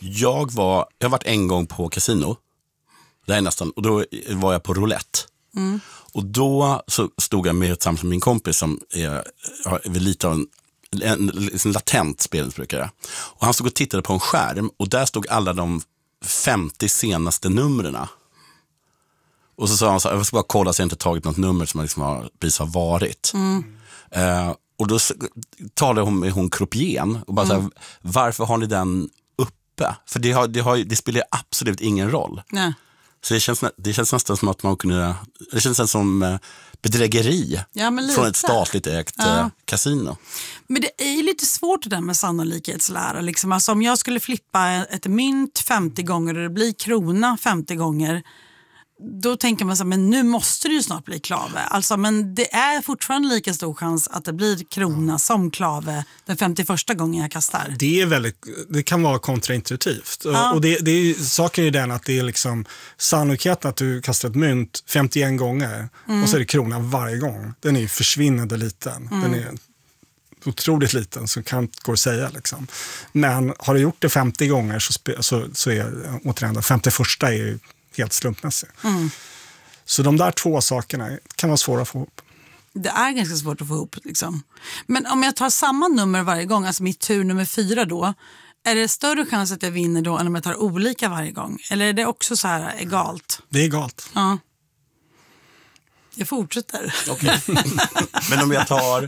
Jag har varit en gång på kasino. Det är nästan, och då var jag på roulette. Och då så stod jag med tillsammans med min kompis som är lite av en latent spelmissbrukare. Och han stod och tittade på en skärm och där stod alla de 50 senaste numren. Och så sa han så här, jag ska bara kolla så jag inte tagit något nummer som liksom precis har varit. Och då talade hon med hon croupieren och bara så här, varför har ni den uppe? För det spelar absolut ingen roll. Nej. Så det känns nästan som att man kunde, det känns nästan som bedrägeri från ett statligt ägt kasino. Men det är ju lite svårt det där med sannolikhetslära. Liksom. Alltså, om jag skulle flippa ett mynt 50 gånger och det blir krona 50 gånger, då tänker man så här, men nu måste det ju snart bli klave. Alltså, men det är fortfarande lika stor chans att det blir krona som klave den 51:a gången jag kastar. Det kan vara kontraintuitivt. Och saken är den att det är liksom sannolikheten att du kastar ett mynt 51 gånger och så är det krona varje gång. Den är ju försvinnande liten. Den är otroligt liten så kan inte gå att säga liksom. Men har du gjort det 50 gånger så är återigen 51:a är ju helt slumpmässig. Så de där två sakerna kan vara svåra att få ihop. Det är ganska svårt att få ihop liksom. Men om jag tar samma nummer varje gång, alltså mitt tur nummer 4 då, är det större chans att jag vinner då än om jag tar olika varje gång? Eller är det också så här egalt? Det är egalt. Ja. Jag fortsätter. Okay. Men om jag tar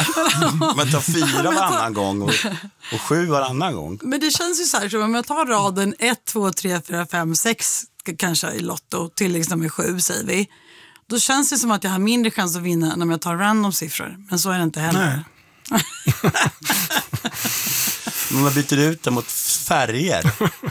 4 varannan gång och 7 varannan gång. Men det känns ju så här, så om jag tar raden 1, 2, 3, 4, 5, 6 kanske i lotto till liksom 7 säger vi. Då känns det som att jag har mindre chans att vinna än om jag tar random siffror. Men så är det inte heller. Nej. Man byter ut det mot färger.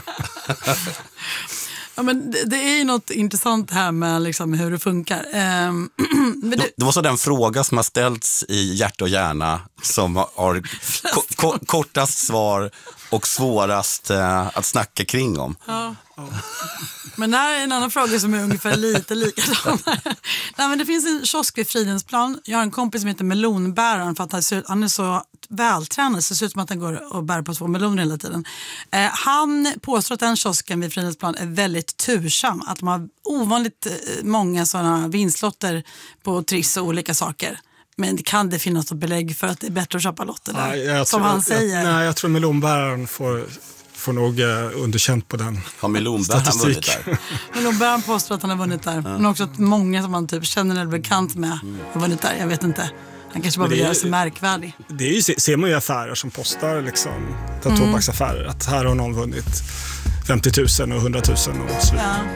Ja, men det är ju något intressant här med liksom hur det funkar. Men det var så den fråga som har ställts i Hjärta och hjärna som har kortast svar och svårast att snacka kring om. Ja. Men det här är en annan fråga som är ungefär lite likadan. Nej, men det finns en kiosk vid Fridhemsplan. Jag har en kompis som heter Melonbäraren för att han är så vältränad så det ser ut som att han går och bär på 2 meloner hela tiden. Han påstår att den kiosken vid Fridhemsplan är väldigt tursam. Att de har ovanligt många sådana vinstlotter på Triss och olika saker. Men kan det finnas något belägg för att det är bättre att köpa lotter där? Som han säger. Jag tror Melonbäraren får nog underkänt på den. Har Melonbäraren vunnit där? Melonbäraren påstår att han har vunnit där. Men också att många som han typ känner eller bekant med har vunnit där. Jag vet inte. Han kanske bara vill göra sig märkvärdig. Det är ju, ser man ju affärer som postar liksom, tobaksaffärer. Att här har någon vunnit 50 000 och 100 000 och så. Ja.